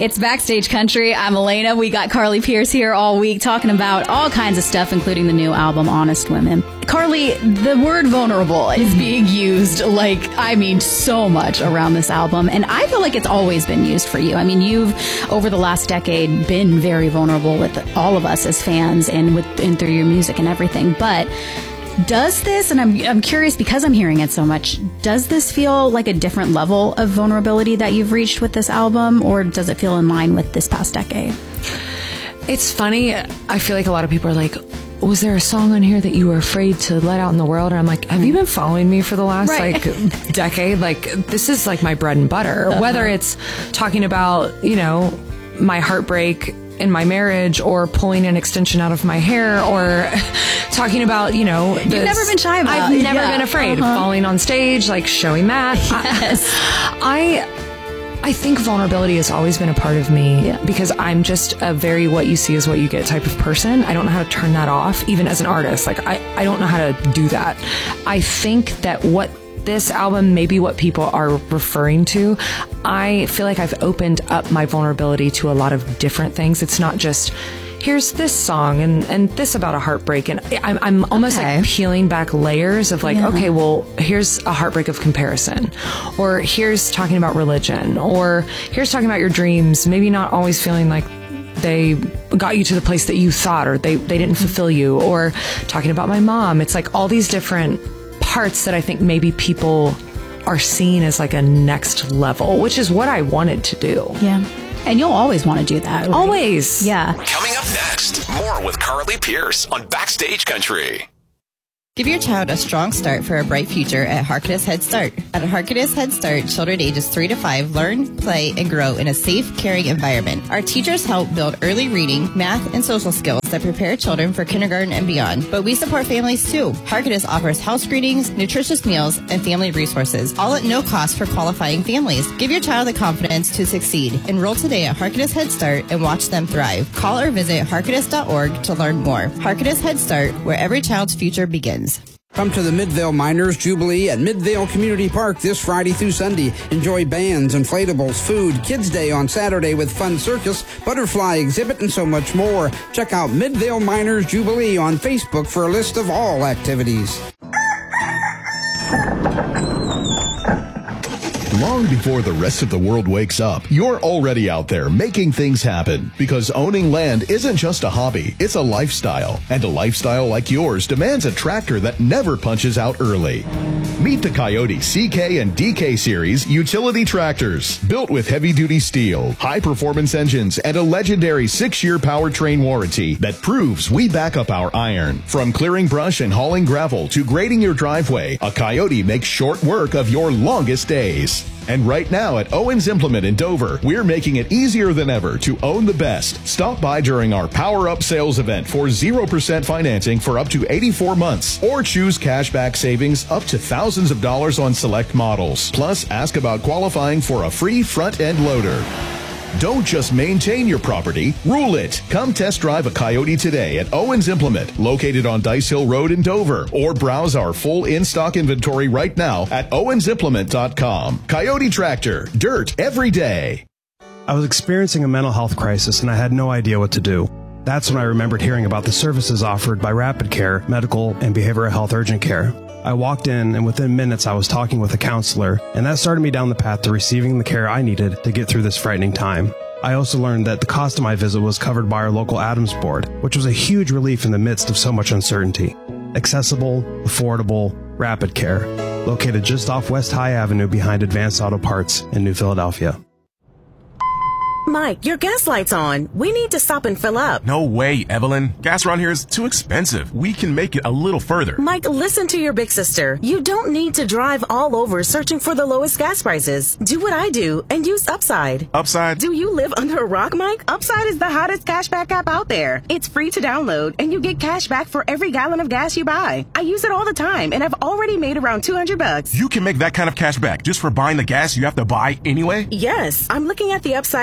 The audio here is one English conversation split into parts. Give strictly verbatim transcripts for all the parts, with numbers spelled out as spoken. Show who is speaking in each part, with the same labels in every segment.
Speaker 1: It's Backstage Country. I'm Elena. We got Carly Pearce here all week talking about all kinds of stuff, including the new album, Honest Women. Carly, the word vulnerable is being used, like, I mean, so much around this album. And I feel like it's always been used for you. I mean, you've, over the last decade, been very vulnerable with all of us as fans and with and through your music and everything. But does this, and I'm I'm curious because I'm hearing it so much, does this feel like a different level of vulnerability that you've reached with this album, or does it feel in line with this past decade?
Speaker 2: It's funny. I feel like a lot of people are like, was there a song on here that you were afraid to let out in the world? And I'm like, have you been following me for the last right. like decade? Like, this is like my bread and butter. Uh-huh. Whether it's talking about, you know, my heartbreak in my marriage, or pulling an extension out of my hair, or talking about, you know,
Speaker 1: you've never been shy about
Speaker 2: I've
Speaker 1: it.
Speaker 2: never
Speaker 1: yeah.
Speaker 2: been afraid
Speaker 1: uh-huh.
Speaker 2: of falling on stage, like showing that.
Speaker 1: Yes.
Speaker 2: I, I think vulnerability has always been a part of me yeah. because I'm just a very what you see is what you get type of person. I don't know how to turn that off, even as an artist. Like, I, I don't know how to do that. I think that what this album, maybe what people are referring to, I feel like I've opened up my vulnerability to a lot of different things. It's not just, here's this song and, and this about a heartbreak. And I'm, I'm almost okay. like peeling back layers of like, yeah. okay, well, here's a heartbreak of comparison, or here's talking about religion, or here's talking about your dreams, maybe not always feeling like they got you to the place that you thought, or they, they didn't fulfill you, or talking about my mom. It's like all these different parts that I think maybe people are seeing as like a next level, which is what I wanted to do.
Speaker 1: Yeah. And you'll always want to do that. Right?
Speaker 2: Always.
Speaker 1: Yeah.
Speaker 3: Coming up next, more with Carly Pearce on Backstage Country.
Speaker 4: Give your child a strong start for a bright future at Harkness Head Start. At Harkness Head Start, children ages three to five learn, play, and grow in a safe, caring environment. Our teachers help build early reading, math, and social skills that prepare children for kindergarten and beyond. But we support families too. Harkness offers house screenings, nutritious meals, and family resources, all at no cost for qualifying families. Give your child the confidence to succeed. Enroll today at Harkness Head Start and watch them thrive. Call or visit harkness dot org to learn more. Harkness Head Start, where every child's future begins.
Speaker 5: Come to the Midvale Miners Jubilee at Midvale Community Park this Friday through Sunday. Enjoy bands, inflatables, food, Kids Day on Saturday with fun circus, butterfly exhibit, and so much more. Check out Midvale Miners Jubilee on Facebook for a list of all activities.
Speaker 6: Long before the rest of the world wakes up, you're already out there making things happen. Because owning land isn't just a hobby, it's a lifestyle. And a lifestyle like yours demands a tractor that never punches out early. Meet the Coyote C K and D K Series utility tractors. Built with heavy-duty steel, high-performance engines, and a legendary six-year powertrain warranty that proves we back up our iron. From clearing brush and hauling gravel to grading your driveway, a Coyote makes short work of your longest days. And right now at Owens Implement in Dover, we're making it easier than ever to own the best. Stop by during our Power Up sales event for zero percent financing for up to eighty-four months, or choose cashback savings up to thousands of dollars on select models. Plus, ask about qualifying for a free front-end loader. Don't just maintain your property, rule it. Come test drive a Coyote today at Owens Implement, located on Dice Hill Road in Dover, or browse our full in-stock inventory right now at owens implement dot com. Coyote Tractor, dirt every day.
Speaker 7: I was experiencing a mental health crisis and I had no idea what to do. That's when I remembered hearing about the services offered by Rapid Care, Medical and Behavioral Health Urgent Care. I walked in, and within minutes I was talking with a counselor, and that started me down the path to receiving the care I needed to get through this frightening time. I also learned that the cost of my visit was covered by our local Adams board, which was a huge relief in the midst of so much uncertainty. Accessible, affordable, Rapid Care, located just off West High Avenue behind Advanced Auto Parts in New Philadelphia.
Speaker 8: Mike, your gas light's on. We need to stop and fill up.
Speaker 9: No way, Evelyn. Gas around here is too expensive. We can make it a little further.
Speaker 8: Mike, listen to your big sister. You don't need to drive all over searching for the lowest gas prices. Do what I do and use Upside.
Speaker 9: Upside?
Speaker 8: Do you live under a rock, Mike? Upside is the hottest cashback app out there. It's free to download, and you get cash back for every gallon of gas you buy. I use it all the time, and I've already made around two hundred bucks.
Speaker 9: You can make that kind of cash back just for buying the gas you have to buy anyway?
Speaker 8: Yes. I'm looking at the Upside app now.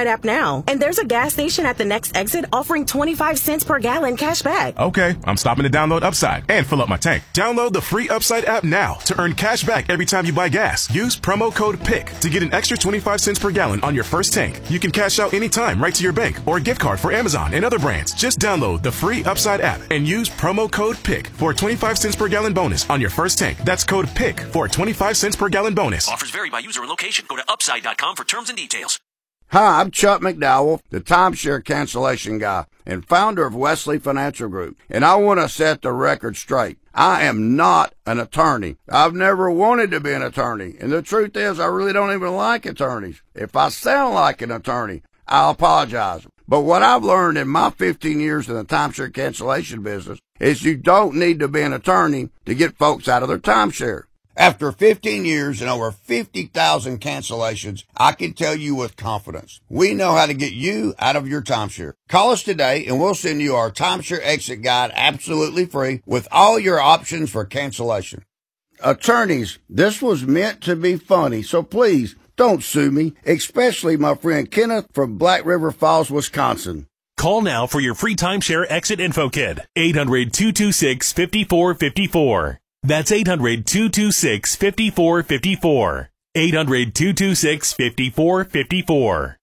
Speaker 8: now. And there's a gas station at the next exit offering twenty-five cents per gallon cash back.
Speaker 9: Okay, I'm stopping to download Upside and fill up my tank. Download the free Upside app now to earn cash back every time you buy gas. Use promo code PICK to get an extra twenty-five cents per gallon on your first tank. You can cash out anytime right to your bank or a gift card for Amazon and other brands. Just download the free Upside app and use promo code PICK for a twenty-five cents per gallon bonus on your first tank. That's code PICK for a twenty-five cents per gallon bonus.
Speaker 10: Offers vary by user and location. Go to upside dot com for terms and details.
Speaker 11: Hi, I'm Chuck McDowell, the timeshare cancellation guy and founder of Wesley Financial Group, and I want to set the record straight. I am not an attorney. I've never wanted to be an attorney, and the truth is I really don't even like attorneys. If I sound like an attorney, I apologize. But what I've learned in my fifteen years in the timeshare cancellation business is you don't need to be an attorney to get folks out of their timeshare. After fifteen years and over fifty thousand cancellations, I can tell you with confidence, we know how to get you out of your timeshare. Call us today and we'll send you our timeshare exit guide absolutely free with all your options for cancellation. Attorneys, this was meant to be funny, so please don't sue me, especially my friend Kenneth from Black River Falls, Wisconsin.
Speaker 12: Call now for your free timeshare exit info kit. eight hundred, two two six, five four five four. That's eight hundred, two two six, five four five four. eight hundred, two two six, five four five four.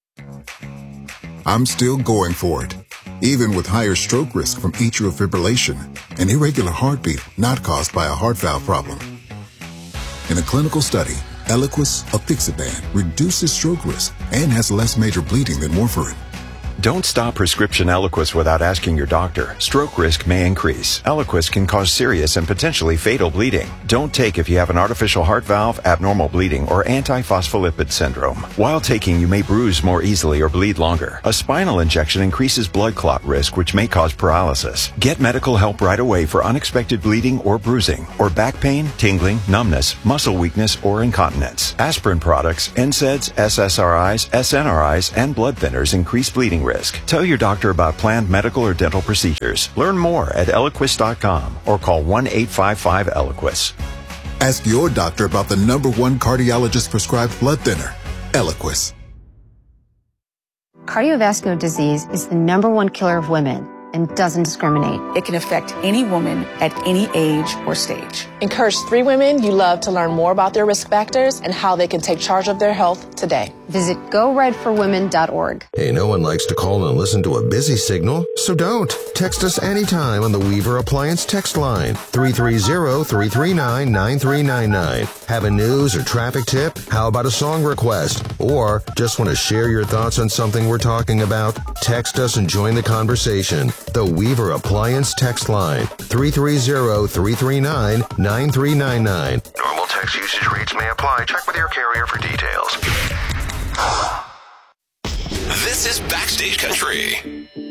Speaker 13: I'm still going for it, even with higher stroke risk from atrial fibrillation, an irregular heartbeat not caused by a heart valve problem. In a clinical study, Eliquis apixaban reduces stroke risk and has less major bleeding than warfarin.
Speaker 14: Don't stop prescription Eliquis without asking your doctor. Stroke risk may increase. Eliquis can cause serious and potentially fatal bleeding. Don't take if you have an artificial heart valve, abnormal bleeding, or antiphospholipid syndrome. While taking, you may bruise more easily or bleed longer. A spinal injection increases blood clot risk, which may cause paralysis. Get medical help right away for unexpected bleeding or bruising, or back pain, tingling, numbness, muscle weakness, or incontinence. Aspirin products, N SAIDs, S S R Is, S N R Is, and blood thinners increase bleeding risk. Tell your doctor about planned medical or dental procedures. Learn more at Eliquis dot com or call one eight five five Eliquis.
Speaker 13: Ask your doctor about the number one cardiologist prescribed blood thinner, Eliquis.
Speaker 15: Cardiovascular disease is the number one killer of women and doesn't discriminate.
Speaker 16: It can affect any woman at any age or stage.
Speaker 17: Encourage three women you love to learn more about their risk factors and how they can take charge of their health today.
Speaker 15: Visit go red for women dot org.
Speaker 18: Hey, no one likes to call and listen to a busy signal, so don't. Text us anytime on the Weaver Appliance text line, three three zero, three three nine, nine three nine nine. Have a news or traffic tip? How about a song request? Or just want to share your thoughts on something we're talking about? Text us and join the conversation. The Weaver Appliance text line, three three zero, three three nine, nine three nine nine.
Speaker 19: Normal text usage rates may apply. Check with your carrier for details.
Speaker 3: This is Backstage Country.